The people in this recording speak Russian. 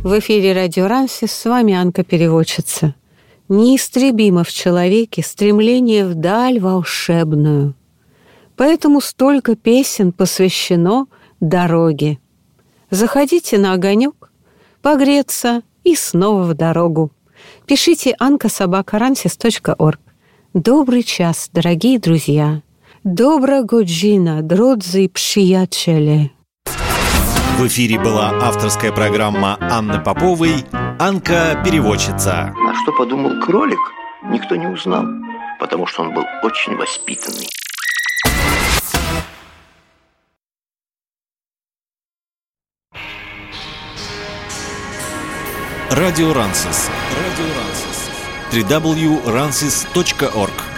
В эфире радио Рансис, с вами Анка-переводчица. Неистребимо в человеке стремление вдаль волшебную. Поэтому столько песен посвящено дороге. Заходите на огонек, погреться и снова в дорогу. Пишите anka@ransis.org. Добрый час, дорогие друзья. Добра годжина, дродзи пшиячеле. В эфире была авторская программа Анны Поповой «Анка-переводчица». А что подумал кролик, никто не узнал, потому что он был очень воспитанный. Радио Рансис. www.ransis.org